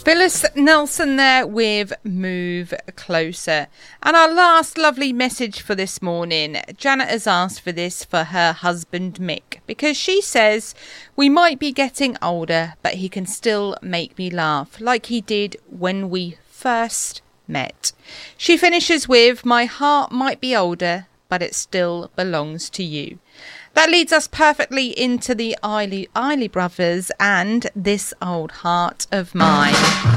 Phyllis Nelson there with Move Closer. And our last lovely message for this morning. Janet has asked for this for her husband Mick, because she says, we might be getting older, but he can still make me laugh like he did when we first met. She finishes with, my heart might be older, but it still belongs to you. That leads us perfectly into the Isley Brothers and This Old Heart of Mine.